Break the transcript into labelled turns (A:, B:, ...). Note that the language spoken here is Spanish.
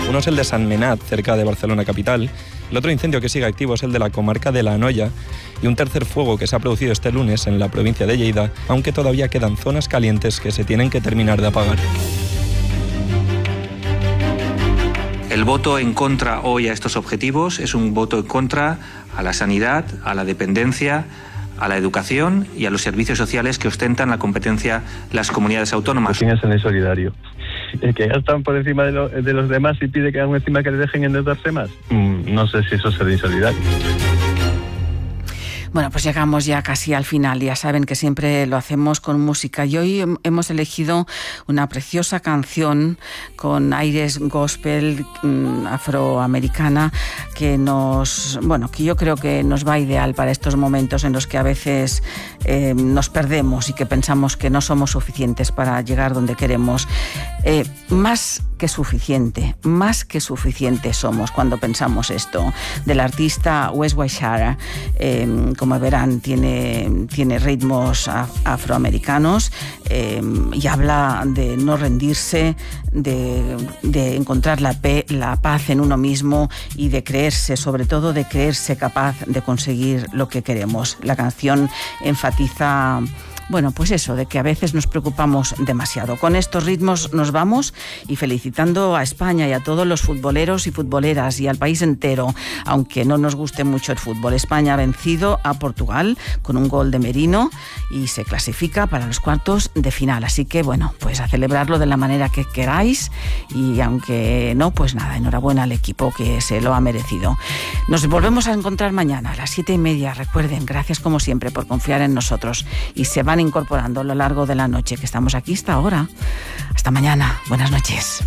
A: Uno es el de Sant Menat, cerca de Barcelona capital. El otro incendio que sigue activo es el de la comarca de La Anoia. Y un tercer fuego que se ha producido este lunes en la provincia de Lleida, aunque todavía quedan zonas calientes que se tienen que terminar de apagar.
B: El voto en contra hoy a estos objetivos es un voto en contra a la sanidad, a la dependencia, a la educación y a los servicios sociales que ostentan la competencia las comunidades autónomas.
C: ¿Quién es el solidario? ¿El que gastan por encima de los demás y pide que aún encima que le dejen endeudarse más? No sé si eso es ser insolidario.
D: Bueno, pues llegamos ya casi al final. Ya saben que siempre lo hacemos con música y hoy hemos elegido una preciosa canción con aires gospel afroamericana que yo creo que nos va ideal para estos momentos en los que a veces nos perdemos y que pensamos que no somos suficientes para llegar donde queremos. Más que suficiente somos cuando pensamos esto. Del artista Wes Wishara, como verán, tiene ritmos afroamericanos y habla de no rendirse, de encontrar la paz en uno mismo y de creerse, sobre todo de creerse capaz de conseguir lo que queremos. La canción enfatiza pues eso, de que a veces nos preocupamos demasiado. Con estos ritmos nos vamos y felicitando a España y a todos los futboleros y futboleras y al país entero, aunque no nos guste mucho el fútbol. España ha vencido a Portugal con un gol de Merino y se clasifica para los cuartos de final. Así que pues a celebrarlo de la manera que queráis y aunque no, pues nada, enhorabuena al equipo que se lo ha merecido. Nos volvemos a encontrar mañana a las 7:30. Recuerden, gracias como siempre por confiar en nosotros y se van incorporando a lo largo de la noche, que estamos aquí hasta ahora. Hasta mañana. Buenas noches.